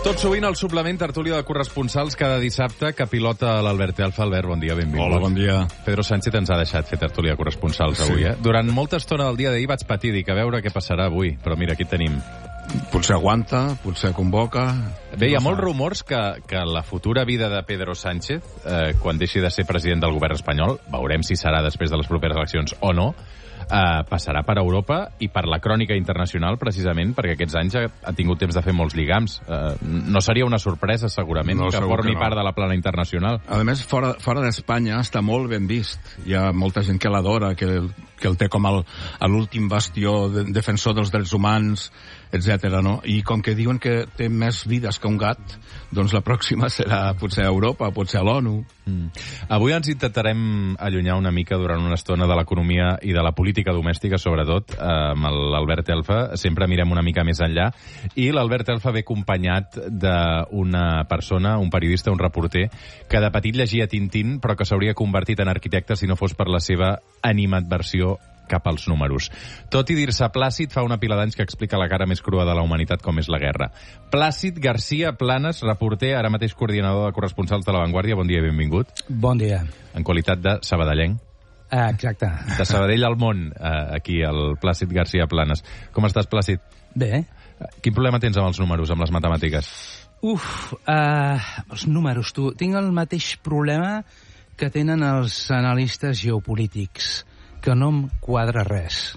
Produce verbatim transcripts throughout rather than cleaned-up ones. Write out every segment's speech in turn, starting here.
Tot sovint el suplement tertúlia de corresponsals cada dissabte que pilota l'Albert Elfa. Albert, bon dia, benvingut. Hola, bon dia. Pedro Sánchez ens ha deixat fer tertúlia de corresponsals Sí. avui, eh? Durant molta estona del dia d'ahir vaig patir, dic, a veure què passarà avui. Però mira, aquí tenim. Potser aguanta, potser convoca... Bé, hi ha No molts sap. rumors que, que la futura vida de Pedro Sánchez, eh, quan deixi de ser president del govern espanyol, veurem si serà després de les properes eleccions o no, eh, passarà per Europa i per la crònica internacional, precisament, perquè aquests anys ha, ha tingut temps de fer molts lligams. Eh, no seria una sorpresa, segurament, No, que segur formi que no. part de la plana internacional. A més, fora, fora d'Espanya està molt ben vist. Hi ha molta gent que l'adora, que, el- que el té com el- a l'últim bastió de, defensor dels drets humans, etcètera. No? I com que diuen que té més vides que un gat, doncs la pròxima serà potser a Europa, potser a l'ONU. Mm. Avui ens intentarem allunyar una mica durant una estona de l'economia i de la política domèstica, sobretot, eh, amb l'Albert Elfa. Sempre mirem una mica més enllà. I l'Albert Elfa ve acompanyat d'una persona, un periodista, un reporter, que de petit llegia Tintín, però que s'hauria convertit en arquitecte si no fos per la seva animadversió cap als números. Tot i dir-se Plàcid, fa una pila d'anys que explica la cara més crua de la humanitat com és la guerra. Plàcid García Planes, reporter, ara mateix coordinador de corresponsals de La Vanguardia. Bon dia i benvingut. Bon dia. En qualitat de sabadellenc. Ah, exacte. De Sabadell al món, eh, aquí, el Plàcid García Planes. Com estàs, Plàcid? Bé. Quin problema tens amb els números, amb les matemàtiques? Uf, uh, els números, tu. Tinc el mateix problema que tenen els analistes geopolítics, que no em quadra res.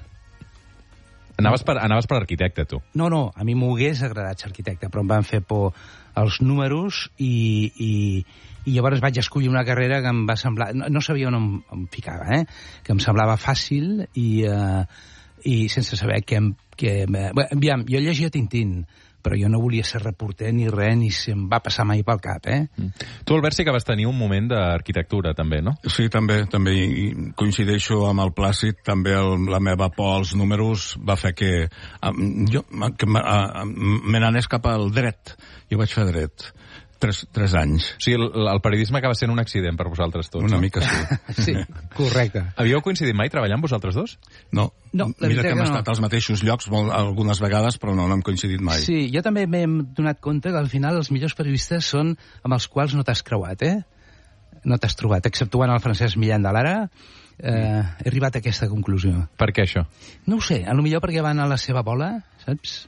Anaves per, anaves per arquitecte, tu. No, no, a mi m'hagués agradat ser arquitecte, però em van fer por els números i, i, i llavors vaig escollir una carrera que em va semblar... No, no sabia on em, em ficava, eh? Que em semblava fàcil i, uh, i sense saber què... Em, què em, bé, aviam, jo llegia Tintín, però jo no volia ser reporter ni res, ni se'm va passar mai pel cap, eh? Mm. Tu, Albert, sí que vas tenir un moment d'arquitectura, també, no? Sí, també, també i coincideixo amb el Plàcid, també el, la meva por als números va fer que, um, jo, que me uh, n'anés cap al dret. Jo vaig fer dret. Tres, tres anys. O sigui, el, el periodisme acaba sent un accident per vosaltres tots, Una no? mica sí. Sí, correcte. Havíeu coincidit mai treballant vosaltres dos? No, No, la mira veritat que hem que no. estat als mateixos llocs molt, algunes vegades, però no, no hem coincidit mai. Sí, jo també m'he donat compte que al final els millors periodistes són amb els quals no t'has creuat, eh? No t'has trobat, exceptuant el Francesc Millán de Lara, eh, he arribat a aquesta conclusió. Per què això? No ho sé, a lo millor perquè van a la seva bola, saps?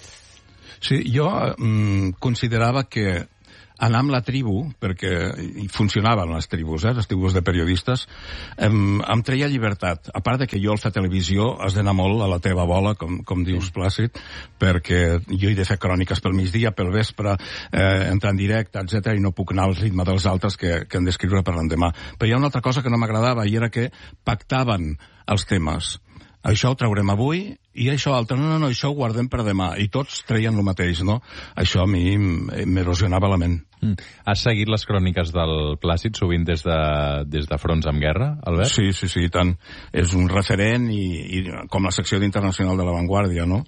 Sí, jo mm, considerava que anar amb la tribu, perquè hi funcionaven les tribus, eh, les tribus de periodistes, em, em treia llibertat. A part de que jo al fer televisió has d'anar molt a la teva bola, com, com dius, Plàcid, perquè jo he de fer cròniques pel migdia, pel vespre, eh, entrar en directe, etcètera, i no puc anar al ritme dels altres que, que han d'escriure per l'endemà. Però hi ha una altra cosa que no m'agradava, i era que pactaven els temes. Això ho traurem avui, i això altre, no, no, no, això ho guardem per demà, i tots treien el mateix, no? Això a mi m'erosionava la ment. Mm. Has seguit les cròniques del Plàcid sovint des de, des de Fronts amb Guerra, Albert? Sí, sí, sí, i tant. És un referent, i, i com la secció d'Internacional de La Vanguardia, no?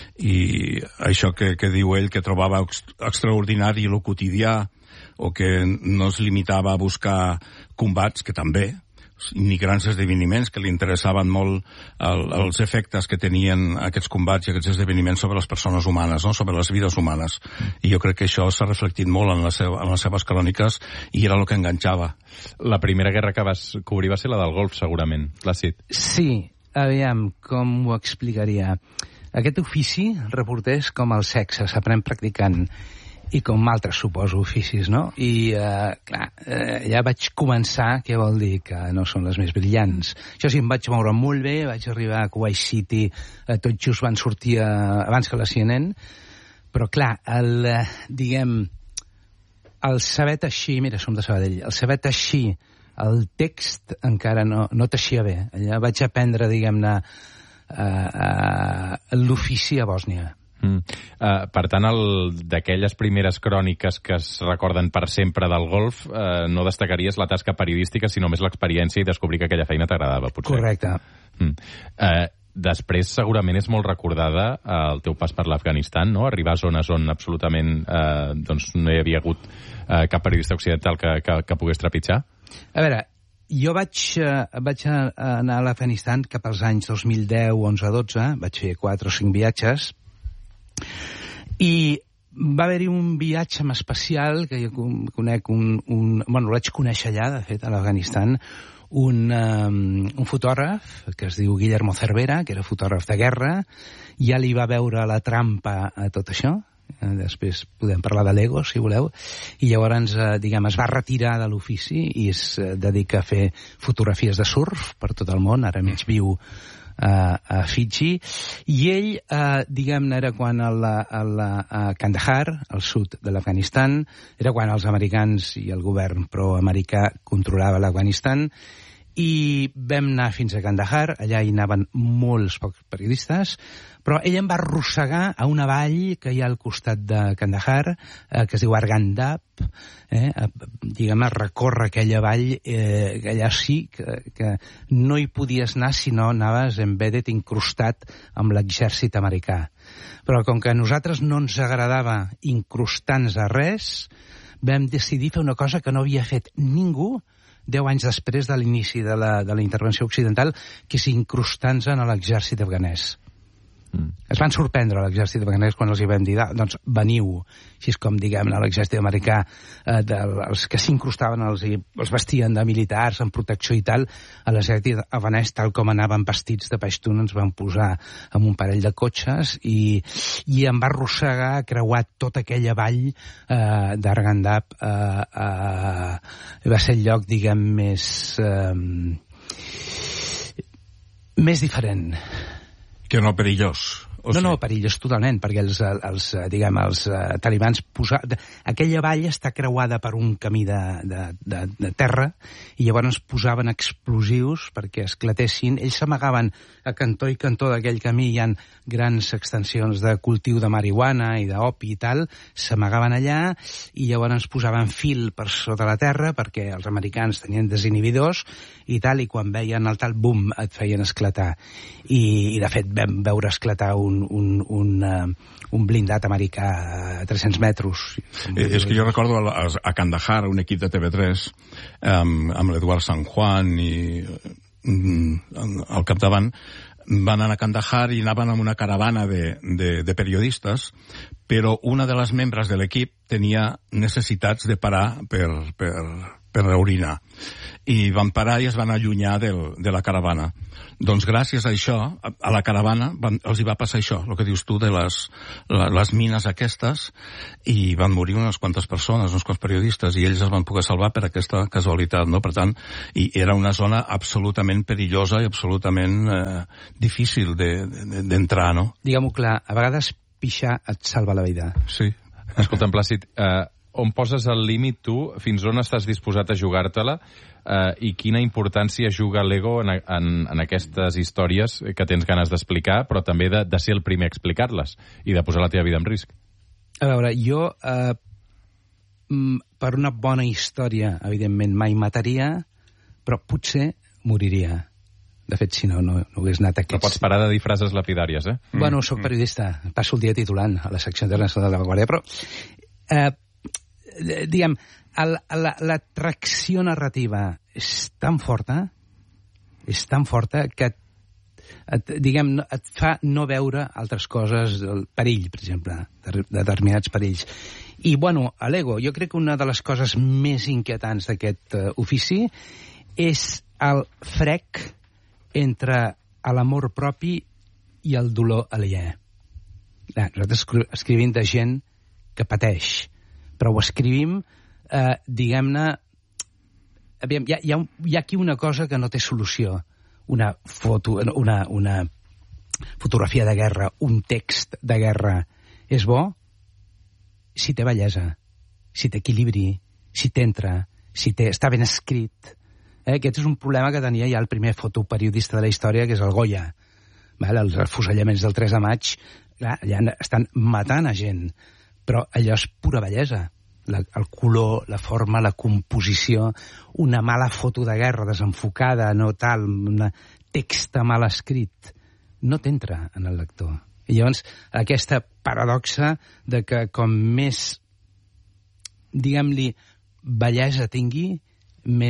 I això que, que diu ell, que trobava ex, extraordinari el quotidià, o que no es limitava a buscar combats, que també, ni grans esdeveniments, que li interessaven molt el, els efectes que tenien aquests combats i aquests esdeveniments sobre les persones humanes, no? Sobre les vides humanes. I jo crec que això s'ha reflectit molt en, la seva, en les seves cròniques, i era el que enganxava. La primera guerra que vas cobrir va ser la del Golf, segurament, Plàcid. Sí, aviam, com ho explicaria? Aquest ofici, reporter, és com el sexe, s'aprèn practicant, i com altres, suposo, oficis, no? I, eh, clar, eh, ja vaig començar, què vol dir? Que no són les més brillants. Això sí, em vaig moure molt bé, vaig arribar a Kuwait City, eh, tot just van sortir eh, abans que la C N N, però clar, el, eh, diguem, el saber teixir, mira, som de Sabadell, el saber teixir el text encara no, no teixia bé. Allà vaig aprendre, diguem-ne, eh, eh, l'ofici a Bòsnia. Mm. Uh, per tant, d'aquelles primeres cròniques que es recorden per sempre del golf, uh, no destacaries la tasca periodística, sinó més l'experiència i descobrir que aquella feina t'agradava, potser. Correcte. Mm. Uh, després, segurament és molt recordada uh, el teu pas per l'Afganistan, no? Arribar a zones on absolutament uh, doncs no hi havia hagut uh, cap periodista occidental que, que, que pogués trepitjar. A veure, jo vaig, uh, vaig anar a l'Afganistan cap als anys dos mil deu, onze, dotze, vaig fer quatre o cinc viatges, i va haver-hi un viatge especial que jo conec un... un bueno, l'haig conèixer allà, de fet, a l'Afganistan, un, um, un fotògraf que es diu Guillermo Cervera, que era fotògraf de guerra, ja li va veure la trampa a tot això, després podem parlar de l'ego, si voleu, i llavors, eh, diguem, es va retirar de l'ofici i es eh, dedica a fer fotografies de surf per tot el món, ara mig viu a, a Fiji, i ell, eh, diguem-ne, era quan a, la, a, la, a Kandahar, al sud de l'Afganistan, era quan els americans i el govern pro-americà controlava l'Afganistan, i vam anar fins a Kandahar, allà hi anaven molts pocs periodistes, però ell em va arrossegar a una vall que hi ha al costat de Kandahar, eh, que es diu Arghandab, eh, diguem, recorre aquella vall, eh, allà sí que, que no hi podies anar si no anaves embedded, incrustat amb l'exèrcit americà. Però com que a nosaltres no ens agradava incrustar-nos a res, vam decidir fer una cosa que no havia fet ningú deu anys després de l'inici de la, de la intervenció occidental, que és incrustant-se en l'exèrcit afganès. Mm. Es van sorprendre l'exèrcit afganès quan els hi vam dir, doncs veniu, així és com, diguem-ne, l'exèrcit americà, eh, de, els que s'incrustaven, els, els vestien de militars, amb protecció i tal, a l'exèrcit afganès, tal com anaven vestits de pashtun, ens van posar amb un parell de cotxes i, i em va arrossegar, creuar tota aquella vall eh, d'Arghandab, eh, eh, va ser el lloc, diguem, més eh, més diferent. Que no perillós. No, no, perillós totalment, perquè els, els diguem, els uh, talibans posa... aquella vall està creuada per un camí de, de, de, de terra i llavors posaven explosius perquè esclatessin. Ells s'amagaven a cantó i cantó d'aquell camí, hi ha grans extensions de cultiu de marihuana i d'opi i tal, s'amagaven allà i llavors posaven fil per sota la terra perquè els americans tenien desinhibidors i tal, i quan veien el tal, bum, et feien esclatar. I, i de fet vam veure esclatar un un, un, un, uh, un blindat americà a tres-cents metres. Eh, és que jo recordo a, a Kandahar, un equip de T V tres, um, amb l'Eduard San Juan i um, al capdavant, van anar a Kandahar i anaven amb una caravana de, de, de periodistes, però una de les membres de l'equip tenia necessitats de parar per, per, per orinar. I van parar i es van allunyar del, de la caravana. Doncs gràcies a això, a, a la caravana, van, els hi va passar això, el que dius tu, de les, la, les mines aquestes, i van morir unes quantes persones, uns quants periodistes, i ells es van poder salvar per aquesta casualitat, no? Per tant, i era una zona absolutament perillosa i absolutament eh, difícil d'entrar, de, de, no? Diguem-ho clar, a vegades pixar et salva la vida. Sí. Escolta'm, Plàcid, eh, on poses el límit tu? Fins on estàs disposat a jugar-te-la? Uh, i quina importància juga l'ego en, en, en aquestes històries que tens ganes d'explicar, però també de, de ser el primer a explicar-les i de posar la teva vida en risc? A veure, jo uh, per una bona història, evidentment, mai mataria, però potser moriria. De fet, si no, no, no hagués anat aquests... No pots parar de dir frases lapidàries, eh? Bueno, soc periodista, passo el dia titulant a la secció internacional de La Vanguardia, però, eh, diguem, l'atracció la, narrativa és tan forta, és tan forta que et, diguem, et fa no veure altres coses, el perill, per exemple, de determinats perills. I, bueno, a l'ego, jo crec que una de les coses més inquietants d'aquest uh, ofici és el frec entre l'amor propi i el dolor aliè. Clar, nosaltres escrivim de gent que pateix, però ho escrivim Eh, diguem-ne, aviam, hi ha, hi, ha, hi ha aquí una cosa que no té solució. Una foto, una, una fotografia de guerra, un text de guerra, és bo si té bellesa, si té equilibri, si t'entra, si té, està ben escrit. Eh, aquest és un problema que tenia ja el primer fotoperiodista de la història, que és el Goya. Val? Els afusellaments del tres de maig, clar, allà estan matant a gent, però allò és pura bellesa. La, el color, la forma, la composició, una mala foto de guerra desenfocada, no tal, un text mal escrit, no t'entra en el lector. I llavors, aquesta paradoxa de que com més, diguem-li, bellesa tingui, més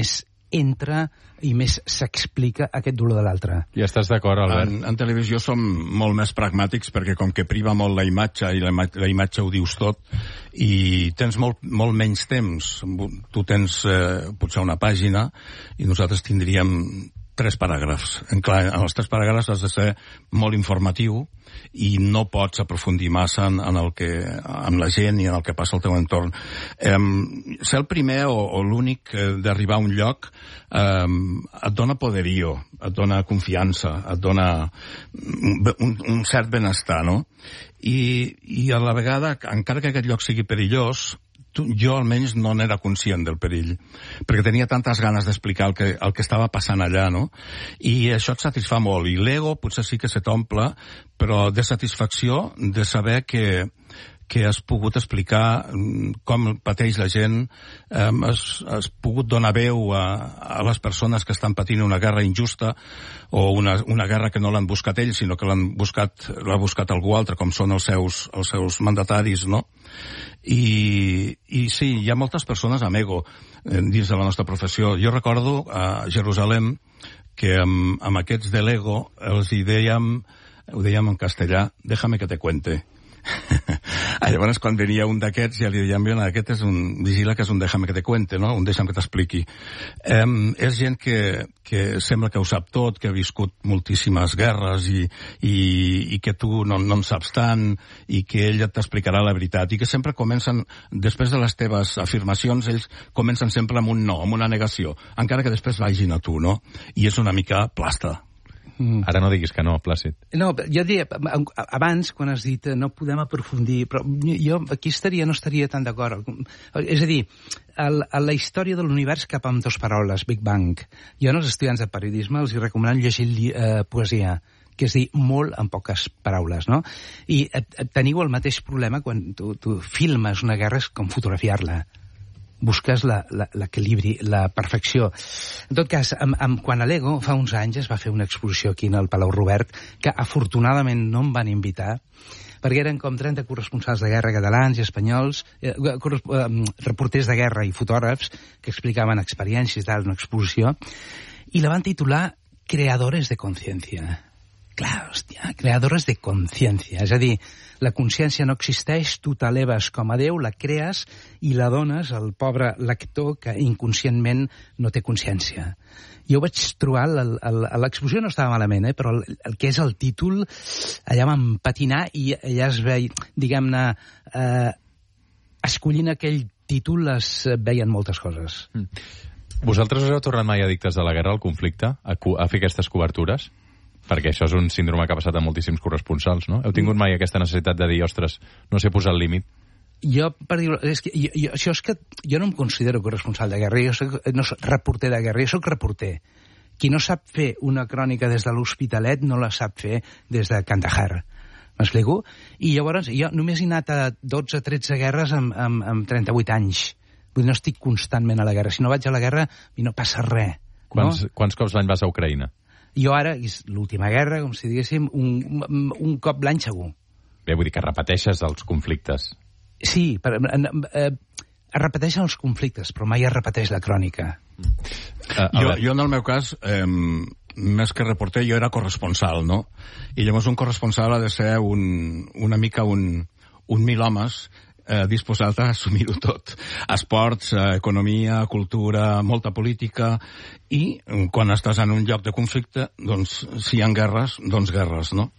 entra i més s'explica aquest dolor de l'altre. I estàs d'acord, Albert? En, en televisió som molt més pragmàtics perquè com que priva molt la imatge i la, la imatge ho dius tot i tens molt, molt menys temps. Tu tens eh, potser una pàgina i nosaltres tindríem tres paràgrafs. En, clar, en els tres paràgrafs has de ser molt informatiu i no pots aprofundir massa en, en el que, amb la gent i en el que passa al teu entorn. Eh, ser el primer o, o l'únic eh, d'arribar a un lloc eh, et dona poderio, et dona confiança, et dona un, un cert benestar, no? I, i a la vegada, encara que aquest lloc sigui perillós, tu, jo almenys no n'era conscient del perill, perquè tenia tantes ganes d'explicar el que, el que estava passant allà, no? I això et satisfà molt, i l'ego potser sí que se t'omple, però de satisfacció de saber que, que has pogut explicar com pateix la gent, eh, has, has pogut donar veu a, a les persones que estan patint una guerra injusta o una, una guerra que no l'han buscat ells, sinó que l'han buscat, l'ha buscat algú altre, com són els seus, els seus mandataris, no? I, i sí, hi ha moltes persones amb ego eh, dins de la nostra professió. Jo recordo a Jerusalem que amb, amb aquests de l'ego els hi dèiem, ho dèiem en castellà, déjame que te cuente. Llavors quan venia un d'aquests ja li dèiem, aquest és un vigila que és un déjame que te cuente, no? Un deixa'm que t'expliqui. Um, és gent que, que sembla que ho sap tot, que ha viscut moltíssimes guerres i, i, i que tu no, no en saps tant i que ell t'explicarà la veritat i que sempre comencen, després de les teves afirmacions, ells comencen sempre amb un no, amb una negació, encara que després vagin a tu, no? I és una mica plasta. Ara no diguis que no, Plàcid. No, jo diria, abans, quan has dit no podem aprofundir, però jo aquí estaria, no estaria tan d'acord. És a dir, el, la història de l'univers cap amb dues paraules, Big Bang. Jo als estudiants de periodisme els hi recomanen llegir eh, poesia, que és dir, molt en poques paraules, no? I eh, teniu el mateix problema quan tu, tu filmes una guerra, és com fotografiar-la. Busques l'equilibri, la, la perfecció. En tot cas, amb, amb, quan a l'Ego, fa uns anys, es va fer una exposició aquí al Palau Robert, que afortunadament no em van invitar, perquè eren com trenta corresponsals de guerra catalans i espanyols, eh, eh, reporters de guerra i fotògrafs, que explicaven experiències d'una exposició, i la van titular Creadores de Conciencia. Clar, hòstia, creadores de consciència. És a dir, la consciència no existeix, tu t'eleves com a Déu, la crees i la dones al pobre lector que inconscientment no té consciència. Jo vaig trobar, l'exposició no estava malament, eh, però el, el que és el títol, allà vam patinar i allà es veia, diguem-ne, eh, escollint aquell títol es veien moltes coses. Mm. Vosaltres us heu tornat mai addictes de la guerra, al conflicte, a, a fer aquestes cobertures? Perquè això és un síndrome que ha passat a moltíssims corresponsals, no? Heu tingut mai aquesta necessitat de dir, ostres, no sé posar el límit? Jo, per dir-ho, és que, jo, jo, això és que jo no em considero corresponsal de guerra, jo soc, no soc reporter de guerra, jo soc reporter. Qui no sap fer una crònica des de l'Hospitalet no la sap fer des de Kandahar. M'explico? I llavors, jo només he anat a dotze o tretze guerres amb, amb, amb trenta-vuit anys. Vull dir, no estic constantment a la guerra. Si no vaig a la guerra, no passa res. Quants, no? quants cops l'any vas a Ucraïna? Jo ara, és l'última guerra, com si diguéssim, un, un cop l'any segur. Bé, vull dir que repeteixes els conflictes. Sí, per, eh, es repeteixen els conflictes, però mai es repeteix la crònica. Mm. Uh, jo, jo, en el meu cas, eh, més que reporter, jo era corresponsal, no? I llavors un corresponsal ha de ser un, una mica un, un mil homes eh, disposat a assumir-ho tot. Esports, eh, economia, cultura, molta política, i quan estàs en un lloc de conflicte, doncs, si hi ha guerres, doncs guerres, no?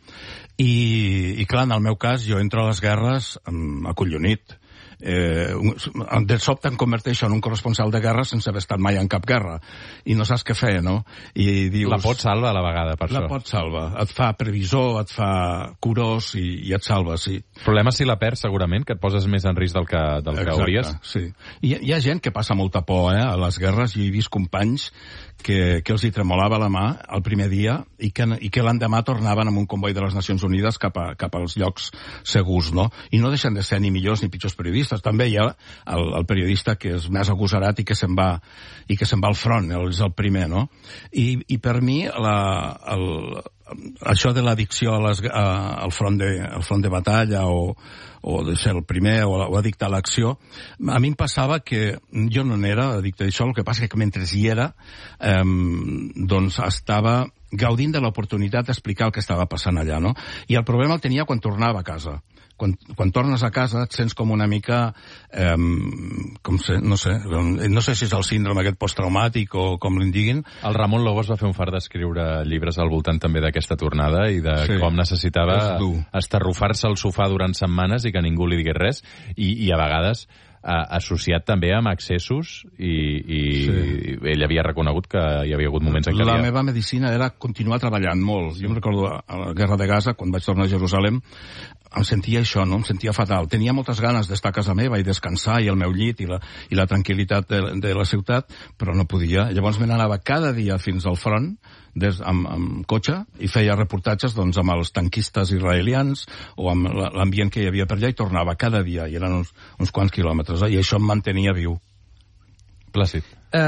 I, i clar, en el meu cas, jo entro a les guerres um, acollonit. Eh, de sobte em converteixo en un corresponsal de guerra sense haver estat mai en cap guerra i no saps què fer, no? I dius, la pot salva a la vegada, per la això. La pot salva, et fa previsor, et fa curós i, i et salva, sí. El problema si la perds, segurament, que et poses més en risc del que, del que Exacte, hauries. Sí. Hi, hi ha gent que passa molta por, eh, a les guerres. Jo he vist companys que, que els hi tremolava la mà el primer dia i que, i que l'endemà tornaven amb un comboi de les Nacions Unides cap, a, cap als llocs segurs, no? I no deixen de ser ni millors ni pitjors periodistes. També hi ha el, el periodista que és més agosarat i que se'n va, i que se'n va al front, és el primer, no? I, i per mi la, el, això de l'addicció a les, a, al, front de, al front de batalla o, o de ser el primer o, o addicte a l'acció, a mi em passava que jo no n'era addicte a això, el que passa que mentre hi era, eh, doncs estava gaudint de l'oportunitat d'explicar el que estava passant allà, no? I el problema el tenia quan tornava a casa. Quan, quan tornes a casa et sents com una mica, eh, com sé, no sé, no sé si és el síndrome aquest posttraumàtic o com li'n diguin. El Ramon Lobos va fer un fart d'escriure llibres al voltant també d'aquesta tornada i de sí, com necessitava estarrufar-se al sofà durant setmanes i que ningú li digués res, i, i a vegades Uh, associat també amb accessos i, i sí. ell havia reconegut que hi havia hagut moments en què... La havia... meva medicina era continuar treballant molt. Jo em recordo a la Guerra de Gaza, quan vaig tornar a Jerusalem, em sentia això, no? Em sentia fatal. Tenia moltes ganes d'estar a casa meva i descansar i el meu llit i la, i la tranquil·litat de, de la ciutat, però no podia. Llavors me n'anava cada dia fins al front des, amb, amb cotxe i feia reportatges doncs, amb els tanquistes israelians o amb l'ambient que hi havia per allà i tornava cada dia, i eren uns, uns quants quilòmetres, eh? I això em mantenia viu. Plàcid.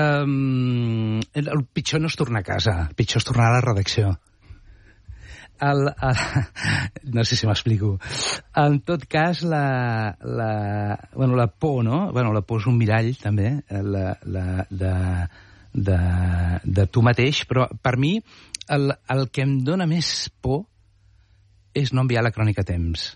Um, el, el pitjor no és tornar a casa, el pitjor és tornar a la redacció. El, el, no sé si m'explico. En tot cas, la, la, bueno, la por, no? Bueno, la por és un mirall, també, la, la, de, de, de tu mateix, però per mi el, el que em dóna més por és no enviar la crònica a temps.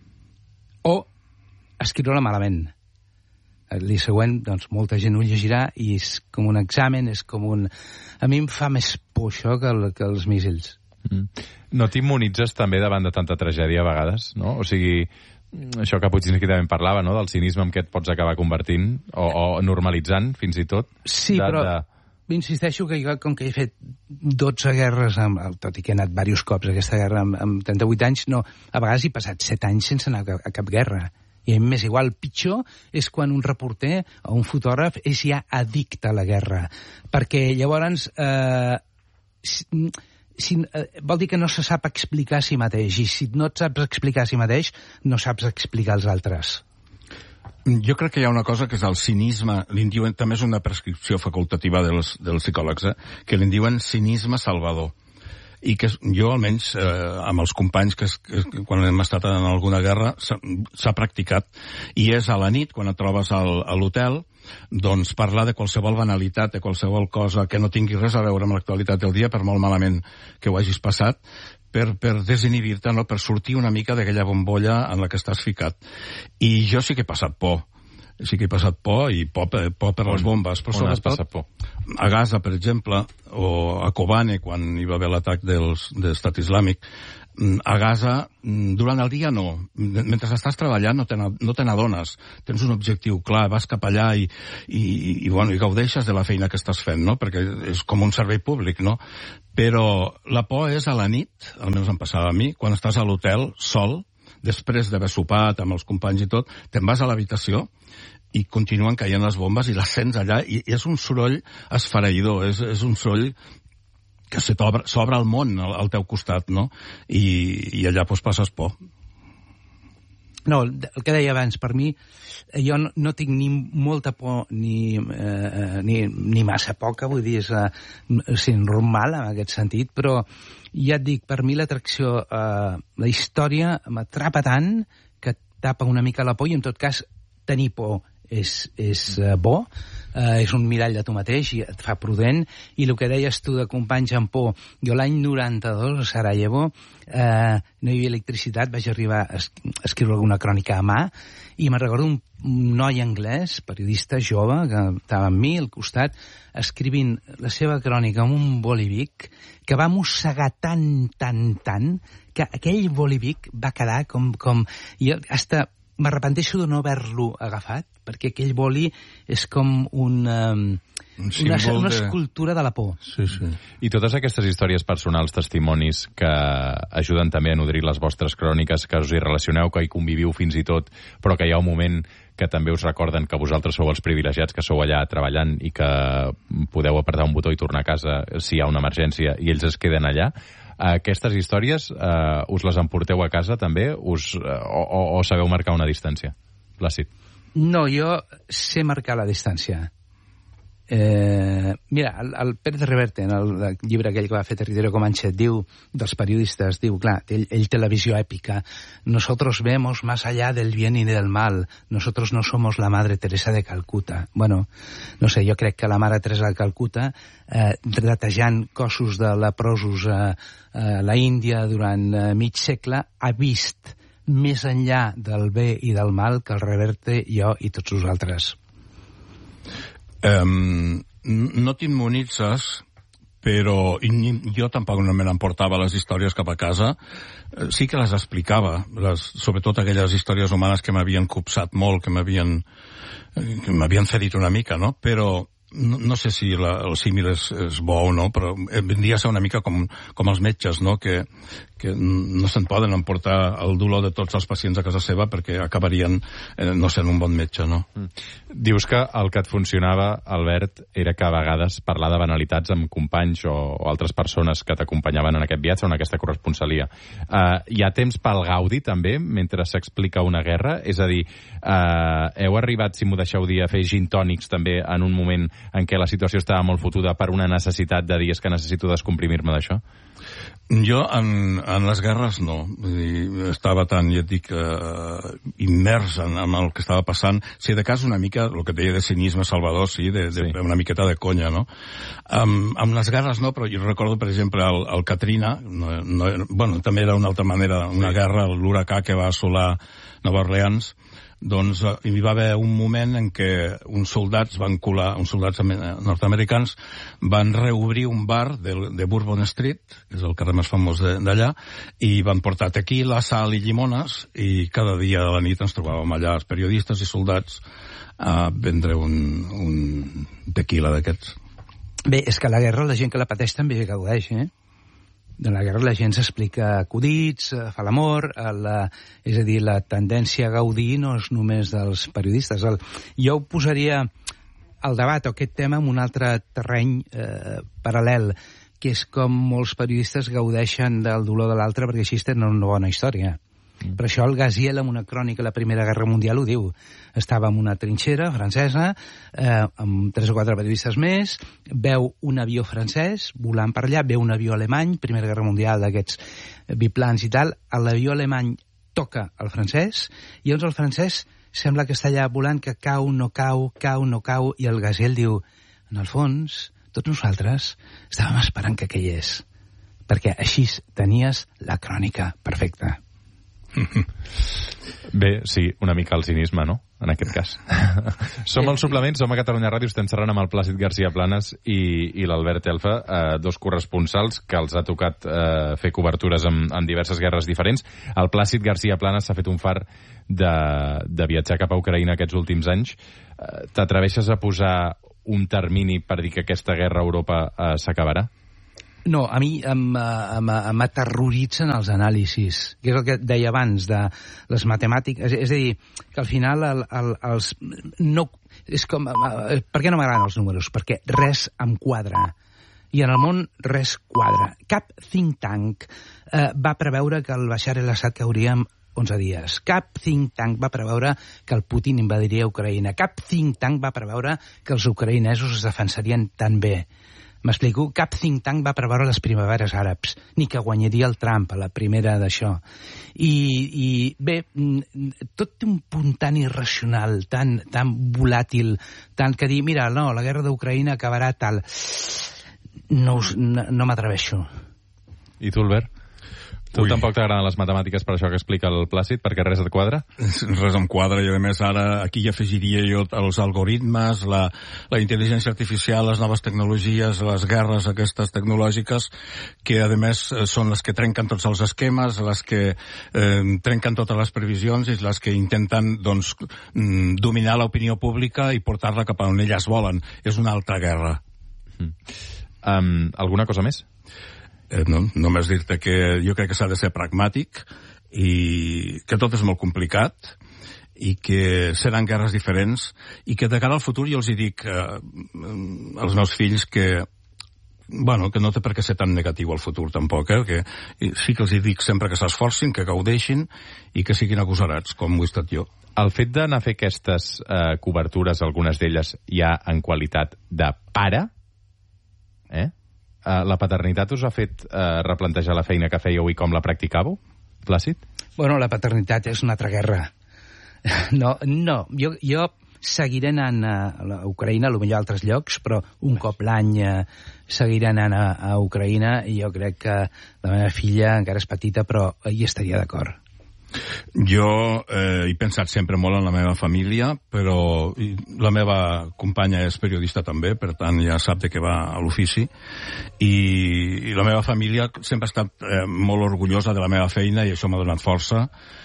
O escriure-la malament. El dia següent, doncs, molta gent ho llegirà i és com un examen, és com un... A mi em fa més por això que, el, que els míssils. Mm. No t'immunitzes també davant de tanta tragèdia a vegades, no? O sigui, això que Puigdemont també parlava, no?, del cinisme en què et pots acabar convertint o, o normalitzant, fins i tot. Sí, de, però de... insisteixo que jo, com que he fet dotze guerres, amb, tot i que he anat diversos cops a aquesta guerra amb, amb trenta-vuit anys, no, a vegades he passat set anys sense anar a, a cap guerra. I a mi m'és igual. El pitjor és quan un reporter o un fotògraf és ja addicte a la guerra. Perquè llavors... Eh, si, si, eh, vol dir que no se sap explicar a si mateix. I si no et saps explicar a si mateix, no saps explicar als altres. Jo crec que hi ha una cosa que és el cinisme, li'n diuen, també és una prescripció facultativa dels, dels psicòlegs, eh, que li'n diuen cinisme salvador. I que jo, almenys, eh, amb els companys que, es, que quan hem estat en alguna guerra, s'ha practicat. I és a la nit, quan et trobes al, a l'hotel, doncs parlar de qualsevol banalitat, de qualsevol cosa que no tingui res a veure amb l'actualitat del dia, per molt malament que ho hagis passat, per, per desinhibir-te, no? Per sortir una mica d'aquella bombolla en la que estàs ficat. I jo sí que he passat por. Sí que he passat por, i por, por per les bombes. Però on has passat por? A Gaza, per exemple, o a Kobane, quan hi va haver l'atac de l'Estat Islàmic. A Gaza, durant el dia no. Mentre estàs treballant no te n'adones. Tens un objectiu clar, vas cap allà i, i, i, bueno, i gaudeixes de la feina que estàs fent, no? Perquè és com un servei públic, no? Però la por és a la nit, almenys em passava a mi, quan estàs a l'hotel, sol, després d'haver sopat amb els companys i tot, te'n vas a l'habitació i continuen caient les bombes i les sents allà, i és un soroll esfereïdor, és, és un soroll que s'obre el món al, al teu costat, no? I, i allà doncs passes por. No, el que deia abans, per mi, jo no, no tinc ni molta por ni, eh, ni, ni massa poca, vull dir, és, eh, és normal en aquest sentit, però ja et dic, per mi l'atracció, eh, la història m'atrapa tant que tapa una mica la por, i en tot cas tenir por és, és uh, bo, uh, és un mirall de tu mateix i et fa prudent. I el que deies tu de companys amb por, jo l'any noranta-dos a Sarajevo uh, no hi havia electricitat, vaig arribar a, es a escriure alguna crònica a mà, i me'n recordo un, un noi anglès, periodista jove, que estava amb mi al costat, escrivint la seva crònica amb un bolivic que va mossegar tant, tant, tant, que aquell bolivic va quedar com... com i hasta m'arrepenteixo de no haver-lo agafat, perquè aquell boli és com un, um, un una, una escultura de la por. Sí, sí. I totes aquestes històries personals, testimonis, que ajuden també a nodrir les vostres cròniques, que us hi relacioneu, que hi conviviu fins i tot, però que hi ha un moment que també us recorden que vosaltres sou els privilegiats, que sou allà treballant i que podeu apretar un botó i tornar a casa si hi ha una emergència i ells es queden allà. Aquestes històries eh, us les emporteu a casa també us, eh, o, o sabeu marcar una distància? Plàcid. No, jo sé marcar la distància. Eh, mira, el, el Pérez Reverte, en el, el llibre aquell que va fer Territorio Comanche, diu, dels periodistes, diu, clar, ell, ell té la visió èpica. Nosotros vemos más allá del bien y del mal. Nosotros no somos la Madre Teresa de Calcuta. Bueno, no sé, jo crec que la Mare Teresa de Calcuta, eh, datejant cossos de leprosos a, a la Índia durant eh, mig segle, ha vist més enllà del bé i del mal que el Reverte, jo i tots nosaltres. Um, no t'immonitzes, però ni, jo tampoc no me n'emportava les històries cap a casa. Sí que les explicava, les, sobretot aquelles històries humanes que m'havien copsat molt, que m'havien que m'havien cedit una mica, no? Però no, no sé si la, el símil és, és bo o no, però vendria a ser una mica com, com els metges, no? Que, que no se'n poden emportar el dolor de tots els pacients a casa seva perquè acabarien eh, no sent un bon metge, no? Mm. Dius que el que et funcionava, Albert, era que a vegades parlar de banalitats amb companys o, o altres persones que t'acompanyaven en aquest viatge o en aquesta corresponsalia. Uh, hi ha temps pel gaudi, també, mentre s'explica una guerra? És a dir, uh, heu arribat, si m'ho deixeu dir, a fer gin tònics també en un moment en què la situació estava molt fotuda per una necessitat de dir que necessito descomprimir-me d'això? Jo, en, en les guerres, no. Vull dir, estava tan, ja et dic, eh, immers en, en el que estava passant. Si de cas una mica, el que deia de cinisme salvador, sí, de, de, sí. una miqueta de conya, no? Um, amb les guerres no, però jo recordo, per exemple, el, el Katrina, no, no, bueno, també era una altra manera, una sí. guerra, l'huracà que va assolar Nova Orleans, doncs eh, hi va haver un moment en què uns soldats van colar, uns soldats nord-americans van reobrir un bar de, de Bourbon Street, que és el carrer més famós d'allà, i van portar tequila, sal i llimones, i cada dia a la nit ens trobàvem allà els periodistes i soldats a vendre un, un tequila d'aquests. Bé, és que la guerra la gent que la pateix també gaudeix, eh? De la guerra la gent s'explica acudits, fa l'amor, la, és a dir, la tendència a gaudir no és només dels periodistes. El, jo ho posaria al debat o aquest tema en un altre terreny eh, paral·lel, que és com molts periodistes gaudeixen del dolor de l'altre perquè així tenen una bona història. Mm. Per això el Gaziel, en una crònica de la Primera Guerra Mundial, ho diu. Estava en una trinxera francesa, eh, amb tres o quatre periodistes més, veu un avió francès volant per allà, veu un avió alemany, Primera Guerra Mundial, d'aquests biplans i tal, l'avió alemany toca el francès, i llavors el francès sembla que està allà volant, que cau, no cau, cau, no cau, i el Gaziel diu, en el fons, tots nosaltres estàvem esperant que caigués, perquè així tenies la crònica perfecta. Bé, sí, una mica el cinisme, no? En aquest cas. Som al Suplement, som a Catalunya Ràdio, estem xerrant amb el Plàcid García Planas i, i l'Albert Elfa, eh, dos corresponsals que els ha tocat eh, fer cobertures en, en diverses guerres diferents. El Plàcid García Planas s'ha fet un far de, de viatjar cap a Ucraïna aquests últims anys. Eh, T'atreveixes a posar un termini per dir que aquesta guerra a Europa eh, s'acabarà? No, a mi m'aterroritzen els anàlisis, que és el que deia abans, de les matemàtiques. És, és a dir, que al final el, el, els... No, és com, per què no m'agraden els números? Perquè res em quadra. I en el món res quadra. Cap think tank eh, va preveure que el Bashar el-Assad cauria en onze dies. Cap think tank va preveure que el Putin invadiria Ucraïna. Cap think tank va preveure que els ucraïnesos es defensarien tan bé. M'explico? Cap think tank va preveure les primaveres àrabs, ni que guanyaria el Trump a la primera d'això. I, i bé, tot té un punt tan irracional, tan, tan volàtil, tant que dir, mira, no, la guerra d'Ucraïna acabarà tal. No, no, no m'atreveixo. I tu, Albert? Tu Ui. Tampoc t'agraden les matemàtiques per això que explica el Plàcid, perquè res et quadra? Res em quadra, i a més ara aquí hi afegiria jo els algoritmes, la, la intel·ligència artificial, les noves tecnologies, les guerres aquestes tecnològiques, que a més són les que trenquen tots els esquemes, les que eh, trenquen totes les previsions i les que intenten doncs, dominar l'opinió pública i portar-la cap a on elles volen. És una altra guerra. Mm. Um, alguna cosa més? Eh, no, només dir-te que jo crec que s'ha de ser pragmàtic i que tot és molt complicat i que seran guerres diferents i que de cara al futur jo els hi dic eh, als meus fills que bueno, que no té per què ser tan negatiu el futur, tampoc, eh? Que sí que els hi dic sempre que s'esforcin, que gaudeixin i que siguin agosarats, com ho he estat jo. El fet d'anar a fer aquestes eh, cobertures, algunes d'elles ja en qualitat de pare, eh? Uh, la paternitat us ha fet uh, replantejar la feina que fèieu i com la practicàveu, Plàcid? Bueno, la paternitat és una altra guerra. No, no, jo, jo seguiré anant a Ucraïna, potser a altres llocs, però un cop l'any uh, seguiré anant a, a Ucraïna i jo crec que la meva filla encara és petita, però hi estaria d'acord. Jo eh, he pensat sempre molt en la meva família, però la meva companya és periodista també, per tant ja sap de què va a l'ofici, i, i la meva família sempre ha estat eh, molt orgullosa de la meva feina i això m'ha donat força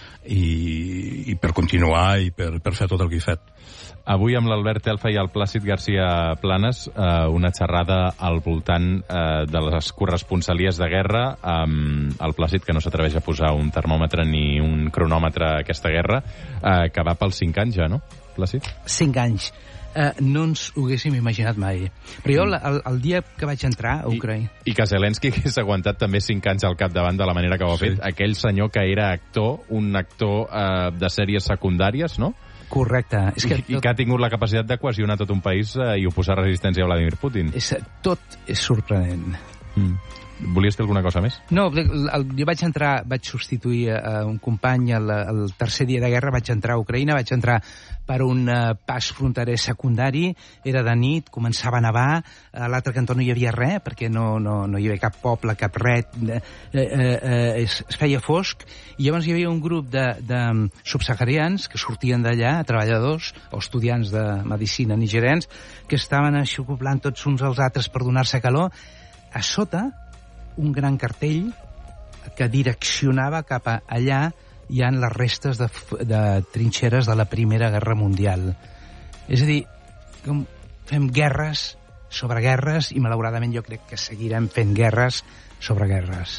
i, i per continuar i per, per fer tot el que he fet. Avui amb l'Albert Elfa i el Plàcid García Planes, eh, una xerrada al voltant eh, de les corresponsalies de guerra, amb el Plàcid que no s'atreveix a posar un termòmetre ni un cronòmetre a aquesta guerra, eh, que va pels cinc anys ja, no, Plàcid? Cinc anys. Uh, no ens ho haguéssim imaginat mai. Però jo, el, el dia que vaig entrar a Ucraïna... I, i que Zelensky hagués aguantat també cinc anys al capdavant de la manera que ho ha sí. fet, aquell senyor que era actor, un actor uh, de sèries secundàries, no? Correcte. És que I, tot... I que ha tingut la capacitat de cohesionar tot un país uh, i oposar resistència a Vladimir Putin. És, tot és sorprenent. Mm. Volies dir alguna cosa més? No, el, jo vaig entrar, vaig substituir a un company el, el tercer dia de guerra, vaig entrar a Ucraïna, vaig entrar per un uh, pas fronterer secundari, era de nit, començava a nevar, a l'altre cantó no hi havia res, perquè no, no, no hi havia cap poble, cap ret, eh, eh, eh, es, es feia fosc, i llavors hi havia un grup de, de subsaharians que sortien d'allà, treballadors o estudiants de medicina nigerians, que estaven aixocoplant tots uns als altres per donar-se calor. A sota, un gran cartell que direccionava cap a allà hi ha les restes de, de trinxeres de la Primera Guerra Mundial. És a dir, com fem guerres sobre guerres i malauradament jo crec que seguirem fent guerres sobre guerres.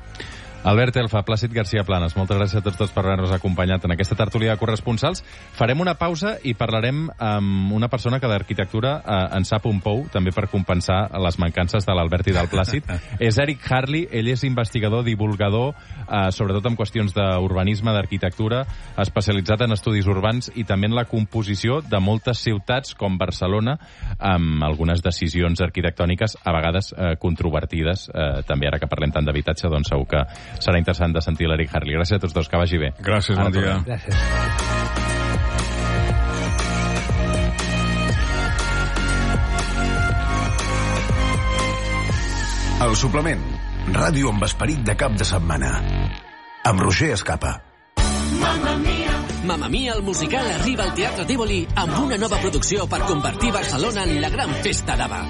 Albert Elfa, Plàcid García Planes, moltes gràcies a tots dos per haver-nos acompanyat en aquesta tertúlia de corresponsals. Farem una pausa i parlarem amb una persona que d'arquitectura eh, en sap un pou, també per compensar les mancances de l'Albert i del Plàcid. És Eric Harley, ell és investigador, divulgador, eh, sobretot en qüestions d'urbanisme, d'arquitectura, especialitzat en estudis urbans i també en la composició de moltes ciutats com Barcelona, amb algunes decisions arquitectòniques a vegades eh, controvertides. Eh, també ara que parlem tant d'habitatge, doncs segur que serà interessant de sentir l'Eric Harley. Gràcies a tots dos, que vagi bé. Gràcies, bon dia. Gràcies. El suplement. Ràdio amb esperit de cap de setmana. Amb Roger Escapa. Mamma Mia. Mamma Mia, el musical, arriba al Teatre Tívoli amb una nova producció per convertir Barcelona en la gran festa d'Ava.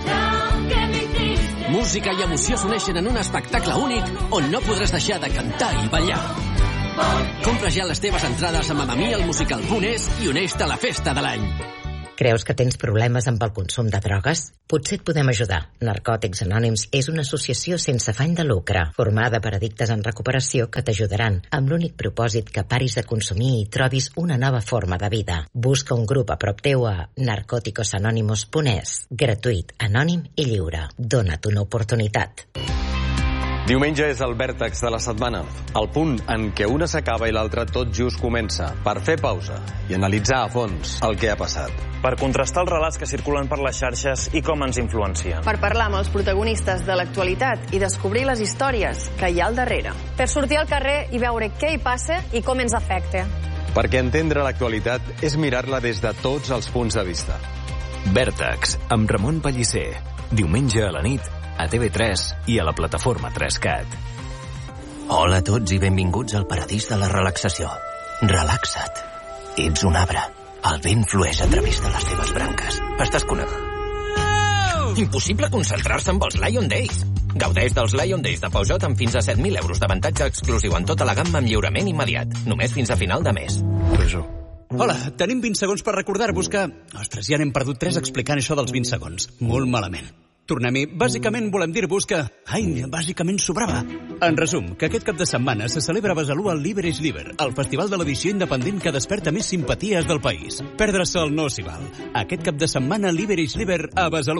Música i emoció s'uneixen en un espectacle únic on no podràs deixar de cantar i ballar. Compra ja les teves entrades a mamma mia el musical punt es i uneix-te a la festa de l'any. Creus que tens problemes amb el consum de drogues? Potser et podem ajudar. Narcòtics Anònims és una associació sense afany de lucre, formada per addictes en recuperació que t'ajudaran amb l'únic propòsit que paris de consumir i trobis una nova forma de vida. Busca un grup a prop teu a narcóticos anónimos punt es. Gratuït, anònim i lliure. Dona't una oportunitat. Diumenge és el vèrtex de la setmana, el punt en què una s'acaba i l'altra tot just comença, per fer pausa i analitzar a fons el que ha passat. Per contrastar els relats que circulen per les xarxes i com ens influencien. Per parlar amb els protagonistes de l'actualitat i descobrir les històries que hi ha al darrere. Per sortir al carrer i veure què hi passa i com ens afecta. Perquè entendre l'actualitat és mirar-la des de tots els punts de vista. Vèrtex, amb Ramon Pellicer. Diumenge a la nit, a T V tres i a la plataforma tres cat. Hola a tots i benvinguts al paradís de la relaxació. Relaxa't. Ets un arbre. El vent flueix a través de les teves branques. Estàs connectat. Impossible concentrar-se amb els Lion Days. Gaudeix dels Lion Days de Peugeot amb fins a set mil euros d'avantatge exclusiu en tota la gamma amb lliurament immediat. Només fins a final de mes. Peugeot. Hola, tenim vint segons per recordar-vos que... Ostres, ja n'hem perdut tres explicant això dels vint segons. Molt malament. Tornem-hi. Bàsicament volem dir-vos que... Ai, bàsicament sobrava. En resum, que aquest cap de setmana se celebra a Besalú el Liber is Liber, el festival de l'edició independent que desperta més simpaties del país. Perdre-se'l no s'hi val. Aquest cap de setmana Liber is Liber a Besalú.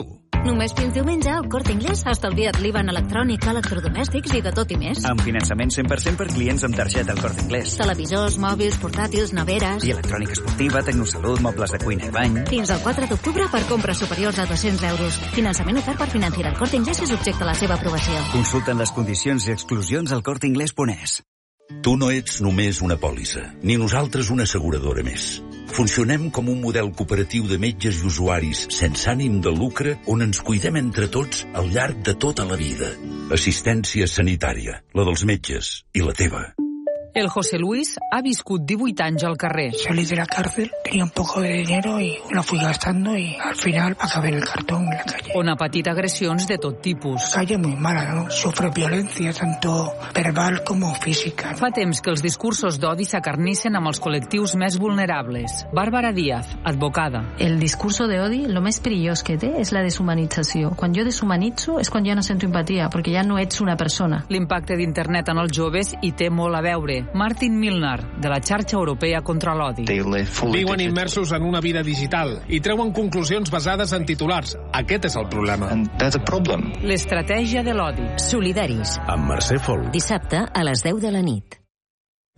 Només fins diumenge al Corte Inglés estalvia't l'I V A en electrònica, electrodomèstics i de tot i més. Amb finançament cent per cent per clients amb targeta al Corte Inglés. Televisors, mòbils, portàtils, neveres... I electrònica esportiva, tecnosalut, mobles de cuina i bany... Fins al quatre d'octubre per compres superiors a dos-cents euros. Finançament ofert per Financiera al Corte Inglés és objecte a la seva aprovació. Consulten les condicions i exclusions al corte inglés punt es. Tu no ets només una pòlissa, ni nosaltres una asseguradora més. Funcionem com un model cooperatiu de metges i usuaris sense ànim de lucre on ens cuidem entre tots al llarg de tota la vida. Assistència sanitària, la dels metges i la teva. El José Luis ha viscut divuit anys al carrer. Salí de la cárcel, tenía un poco de dinero y lo fui gastando y al final acabé en el cartón en la calle. On ha patit agressions de tot tipus. La calle muy mala, ¿no? Sufre violencia tanto verbal como física. Fa temps que els discursos d'odi s'acarnissen amb els col·lectius més vulnerables. Bàrbara Díaz, advocada. El discurso de odi, lo més perillós que té és la deshumanització. Quan jo deshumanitzo és quan ja no sento empatia, perquè ja no ets una persona. L'impacte d'internet en els joves hi té molt a veure. Martin Milnar, de la xarxa europea contra l'odi. Viuen immersos en una vida digital i treuen conclusions basades en titulars. Aquest és el problema. L'estratègia de l'odi. Solidaris. Amb Mercè Fol. Dissabte a les deu de la nit.